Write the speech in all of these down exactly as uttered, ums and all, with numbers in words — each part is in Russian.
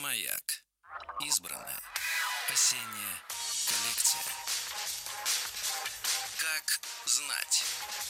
Маяк. Избранное. Осенняя коллекция. Как знать.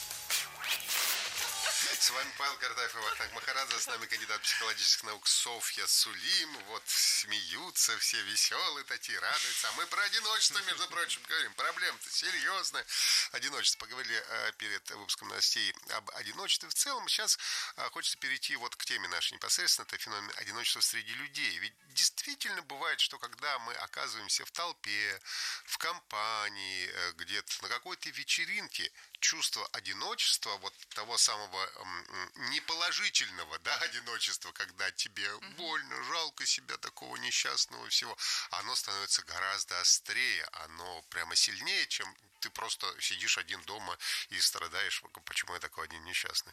С вами Павел Картаев и Вахтанг Махарадзе. С нами кандидат психологических наук Софья Сулим. Вот смеются все, веселые такие, радуются. А мы про одиночество, между прочим, говорим. Проблема-то серьезная. Одиночество. Поговорили а, перед выпуском новостей об одиночестве. В целом, сейчас а, хочется перейти вот к теме нашей непосредственно. Это феномен одиночества среди людей. Ведь действительно бывает, что когда мы оказываемся в толпе, в компании, где-то на какой-то вечеринке, чувство одиночества, вот того самого м, неположительного, да, одиночества, когда тебе mm-hmm. больно, жалко себя, такого несчастного всего, оно становится гораздо острее, оно прямо сильнее, чем ты просто сидишь один дома и страдаешь, почему я такой один несчастный.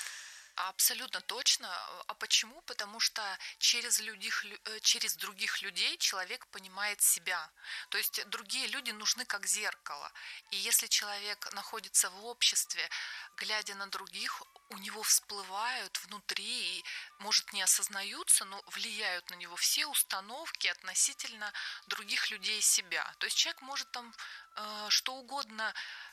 Абсолютно точно. А почему? Потому что через, людих, через других людей человек понимает себя. То есть другие люди нужны как зеркало. И если человек находится в обществе, глядя на других, у него всплывают внутри и, может, не осознаются, но влияют на него все установки относительно других людей и себя. То есть человек может там э, что угодно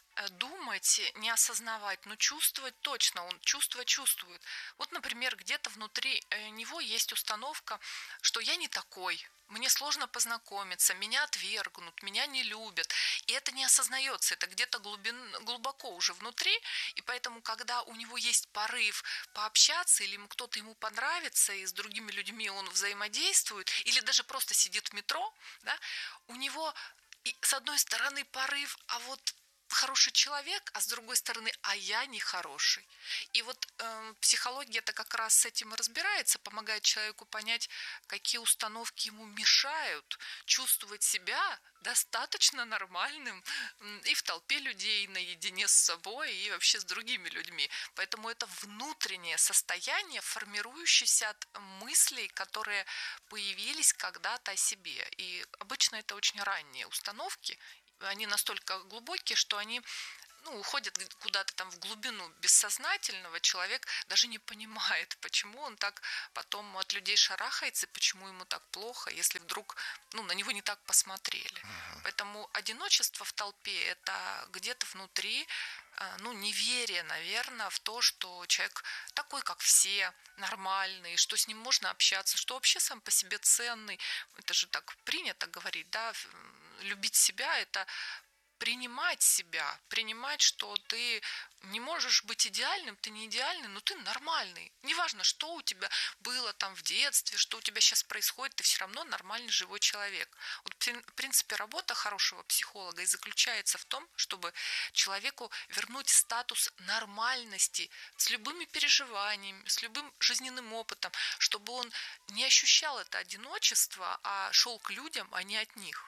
думать, не осознавать, но чувствовать точно, он чувство чувствует. Вот, например, где-то внутри него есть установка, что я не такой, мне сложно познакомиться, меня отвергнут, меня не любят. И это не осознается, это где-то глубин, глубоко уже внутри, и поэтому, когда у него есть порыв пообщаться, или ему кто-то ему понравится, и с другими людьми он взаимодействует, или даже просто сидит в метро, да, у него и, с одной стороны порыв, а вот хороший человек, а с другой стороны, а я не хороший. И вот э, психология-то как раз с этим и разбирается, помогает человеку понять, какие установки ему мешают чувствовать себя достаточно нормальным и в толпе людей, и наедине с собой, и вообще с другими людьми. Поэтому это внутреннее состояние, формирующееся от мыслей, которые появились когда-то о себе. И обычно это очень ранние установки. Они настолько глубокие, что они ну, уходят куда-то там в глубину бессознательного. Человек даже не понимает, почему он так потом от людей шарахается, почему ему так плохо, если вдруг ну, на него не так посмотрели. Uh-huh. Поэтому одиночество в толпе – это где-то внутри ну, неверие, наверное, в то, что человек такой, как все, нормальный, что с ним можно общаться, что вообще сам по себе ценный. Это же так принято говорить, да, любить себя – это принимать себя, принимать, что ты не можешь быть идеальным, ты не идеальный, но ты нормальный. Неважно, что у тебя было там в детстве, что у тебя сейчас происходит, ты все равно нормальный живой человек. Вот, в принципе, работа хорошего психолога и заключается в том, чтобы человеку вернуть статус нормальности с любыми переживаниями, с любым жизненным опытом, чтобы он не ощущал это одиночество, а шел к людям, а не от них.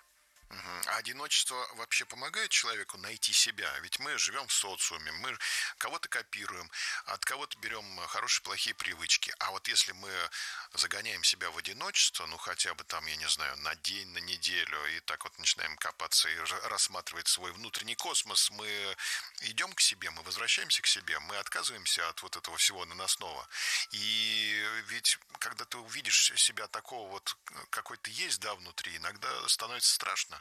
А одиночество вообще помогает человеку найти себя? Ведь мы живем в социуме, мы кого-то копируем, от кого-то берем хорошие, плохие привычки. А вот если мы загоняем себя в одиночество, ну хотя бы там, я не знаю, на день, на неделю, и так вот начинаем копаться и рассматривать свой внутренний космос, мы идем к себе, мы возвращаемся к себе, мы отказываемся от вот этого всего наносного. И ведь когда ты увидишь себя такого вот, какой ты есть, да, внутри, иногда становится страшно.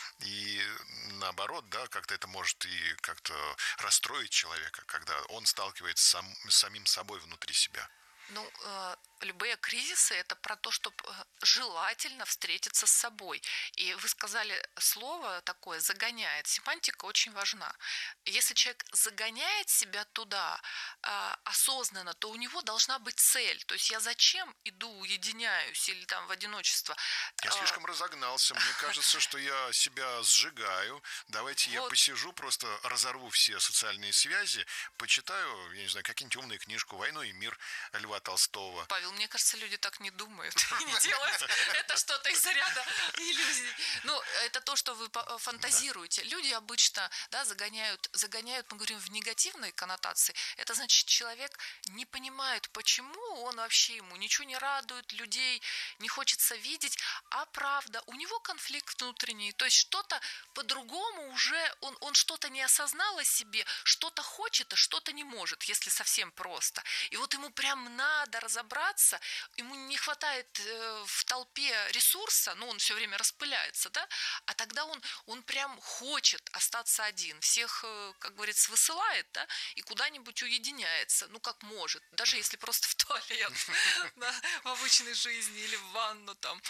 И наоборот, да, как-то это может и как-то расстроить человека, когда он сталкивается сам, с самим собой внутри себя. Ну, э, любые кризисы – это про то, чтобы желательно встретиться с собой. И вы сказали слово такое «загоняет». Семантика очень важна. Если человек загоняет себя туда э, осознанно, то у него должна быть цель. То есть я зачем иду, уединяюсь или там в одиночество? Я слишком разогнался. Мне кажется, что я себя сжигаю. Давайте вот. Я посижу, просто разорву все социальные связи, почитаю, я не знаю, какие-нибудь умные книжку «Войну и мир» Льва Толстого. Павел, мне кажется, люди так не думают и не делают. Это что-то из ряда иллюзий. Ну, это то, что вы фантазируете. Люди обычно, да, загоняют, загоняют, мы говорим, в негативной коннотации. Это значит, человек не понимает, почему он вообще ему ничего не радует, людей не хочется видеть, а правда, у него конфликт внутренний. То есть что-то по-другому уже, он, он что-то не осознал о себе, что-то хочет, а что-то не может, если совсем просто. И вот ему прям надо разобраться общаться, ему не хватает в толпе ресурса, ну, он все время распыляется, да, а тогда он, он прям хочет остаться один, всех, как говорится, высылает, да, и куда-нибудь уединяется, ну, как может, даже если просто в туалет, в обычной жизни или в ванну там.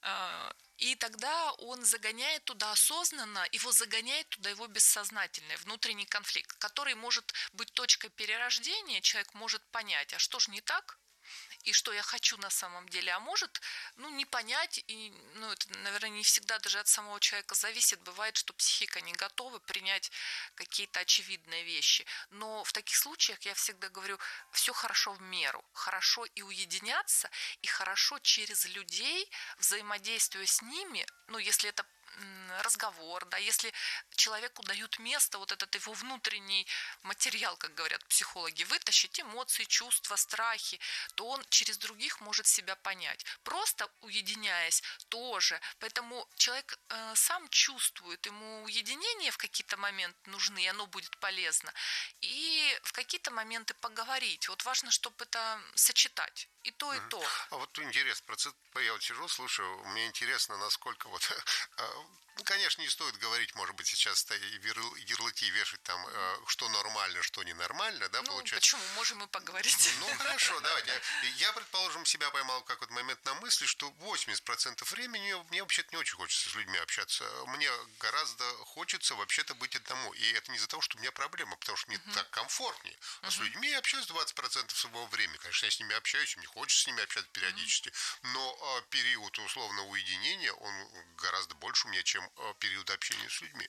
И тогда он загоняет туда осознанно, его загоняет туда его бессознательное, внутренний конфликт, который может быть точкой перерождения, человек может понять, а что же не так, и что я хочу на самом деле, а может, ну, не понять, и, ну, это, наверное, не всегда даже от самого человека зависит, бывает, что психика не готова принять какие-то очевидные вещи, но в таких случаях я всегда говорю, все хорошо в меру, хорошо и уединяться, и хорошо через людей, взаимодействуя с ними, ну, если это разговор, да, если человеку дают место, вот этот его внутренний материал, как говорят психологи, вытащить эмоции, чувства, страхи, то он через других может себя понять. Просто уединяясь тоже. Поэтому человек э, сам чувствует, ему уединение в какие-то моменты нужны, и оно будет полезно. И в какие-то моменты поговорить. Вот важно, чтобы это сочетать. И то, и то. А вот интересно, процесс, я вот сижу, слушаю, мне интересно, насколько вот, конечно, не стоит говорить, может быть, сейчас ярлыки вешать там, что нормально, что ненормально, да, ну, получается. Почему? Можем и поговорить. Ну, хорошо, давайте. Я, предположим, себя поймал в какой-то момент на мысли, что восемьдесят процентов времени мне вообще-то не очень хочется с людьми общаться. Мне гораздо хочется вообще-то быть одному. И это не из-за того, что у меня проблема, потому что мне uh-huh. так комфортнее. А uh-huh. с людьми я общаюсь двадцать процентов своего времени. Конечно, я с ними общаюсь, мне хочется с ними общаться периодически. Uh-huh. Но а, период условно уединения, он гораздо больше у меня, чем а, период общения с людьми.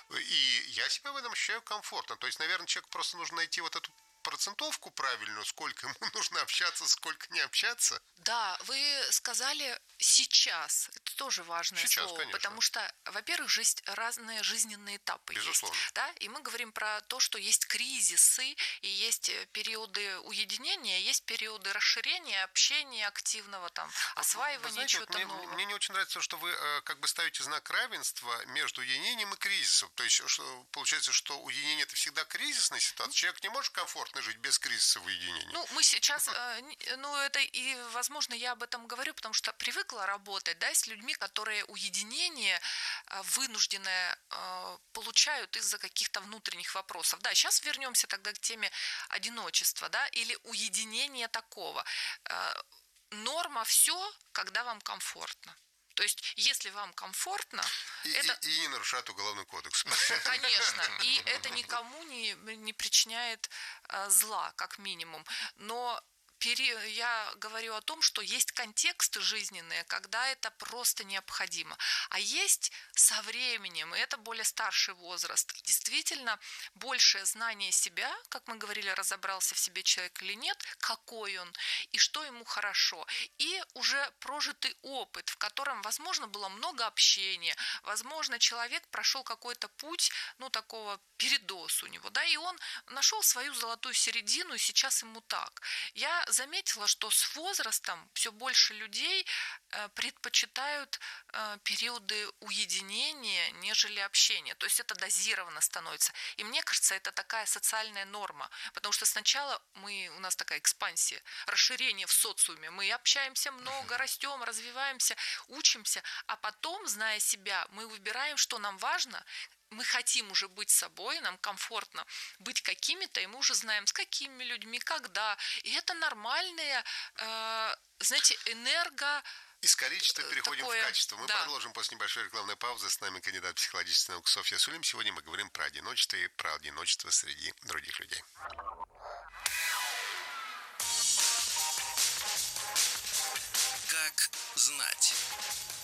И я себя в этом ощущаю комфортно. То есть, наверное, человеку просто нужно найти вот эту процентовку правильную, сколько ему нужно общаться, сколько не общаться. Да, вы сказали сейчас. Это тоже важное сейчас, слово. Конечно. Потому что, во-первых, есть разные жизненные этапы. Безусловно. Есть, да? И мы говорим про то, что есть кризисы, и есть периоды уединения, есть периоды расширения, общения активного, там, осваивания знаете, чего-то вот мне, нового. Мне не очень нравится, что вы э, как бы ставите знак равенства между уединением и кризисом. То есть, что, получается, что уединение – это всегда кризисная ситуация. Человек не может комфортно жить без кризиса в уединении. Ну, мы сейчас, ну, это и, возможно, я об этом говорю, потому что привыкла работать, да, с людьми, которые уединение вынужденное получают из-за каких-то внутренних вопросов. Да, сейчас вернемся тогда к теме одиночества, да, или уединения такого. Норма все, когда вам комфортно. То есть, если вам комфортно... И, это... и, и не нарушает уголовный кодекс. Конечно. И это никому не, не причиняет а, зла, как минимум. Но я говорю о том, что есть контексты жизненные, когда это просто необходимо. А есть со временем, и это более старший возраст, действительно большее знание себя, как мы говорили, разобрался в себе человек или нет, какой он и что ему хорошо. И уже прожитый опыт, в котором, возможно, было много общения, возможно, человек прошел какой-то путь, ну, такого передоз у него, да, и он нашел свою золотую середину, и сейчас ему так. Я заметила, что с возрастом все больше людей предпочитают периоды уединения, нежели общения. То есть это дозированно становится. И мне кажется, это такая социальная норма. Потому что сначала мы, у нас такая экспансия, расширение в социуме. Мы общаемся много, растем, развиваемся, учимся. А потом, зная себя, мы выбираем, что нам важно. Мы хотим уже быть собой, нам комфортно быть какими-то, и мы уже знаем, с какими людьми, когда. И это нормальные, э, знаете, энерго... Из количества переходим такое, в качество. Мы да. продолжим после небольшой рекламной паузы. С нами кандидат психологических наук Софья Сулим. Сегодня мы говорим про одиночество и про одиночество среди других людей. Как знать.